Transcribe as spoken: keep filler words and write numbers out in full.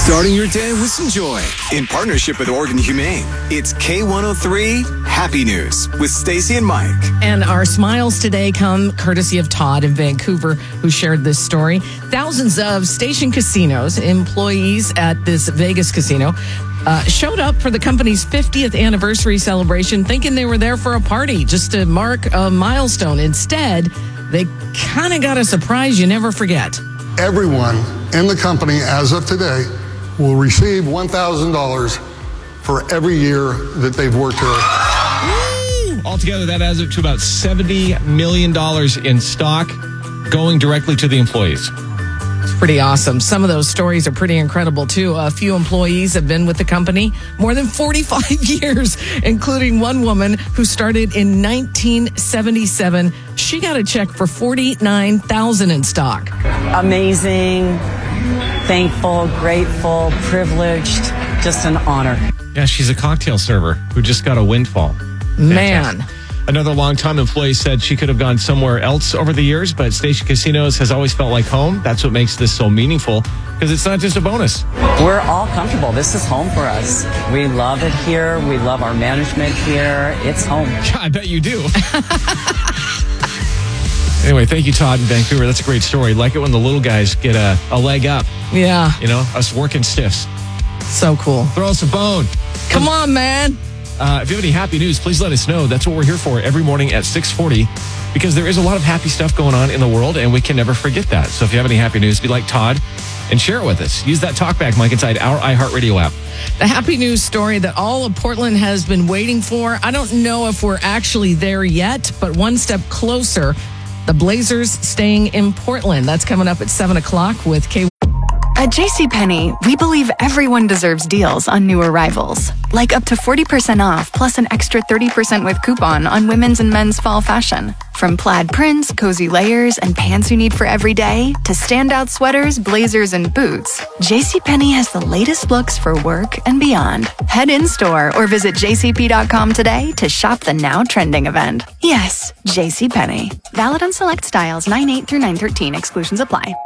Starting your day with some joy in partnership with Oregon Humane. It's K one oh three Happy News with Stacey and Mike. And our smiles today come courtesy of Todd in Vancouver, who shared this story. Thousands of Station Casinos employees at this Vegas casino uh, showed up for the company's fiftieth anniversary celebration, thinking they were there for a party just to mark a milestone. Instead, they kind of got a surprise you never forget. Everyone in the company as of today will receive one thousand dollars for every year that they've worked here. Woo! Altogether, that adds up to about seventy million dollars in stock going directly to the employees. It's pretty awesome. Some of those stories are pretty incredible, too. A few employees have been with the company more than forty-five years, including one woman who started in nineteen seventy-seven. She got a check for forty-nine thousand dollars in stock. Amazing, thankful, grateful, privileged, just an honor. Yeah, she's a cocktail server who just got a windfall. Man. Fantastic. Another longtime employee said she could have gone somewhere else over the years, but Station Casinos has always felt like home. That's what makes this so meaningful, because it's not just a bonus. We're all comfortable. This is home for us. We love it here. We love our management here. It's home. Yeah, I bet you do. Anyway, thank you, Todd in Vancouver. That's a great story. Like it when the little guys get a, a leg up. Yeah. You know, us working stiffs. So cool. Throw us a bone. Come on, man. Uh, if you have any happy news, please let us know. That's what we're here for every morning at six forty, because there is a lot of happy stuff going on in the world, and we can never forget that. So if you have any happy news, be like Todd and share it with us. Use that talkback mic inside our iHeartRadio app. The happy news story that all of Portland has been waiting for. I don't know if we're actually there yet, but one step closer. The Blazers staying in Portland. That's coming up at seven o'clock with K. At JCPenney, we believe everyone deserves deals on new arrivals. Like up to forty percent off plus an extra thirty percent with coupon on women's and men's fall fashion. From plaid prints, cozy layers, and pants you need for every day, to standout sweaters, blazers, and boots, JCPenney has the latest looks for work and beyond. Head in-store or visit j c p dot com today to shop the now trending event. Yes, JCPenney. Valid on select styles nine eight through nine thirteen. Exclusions apply.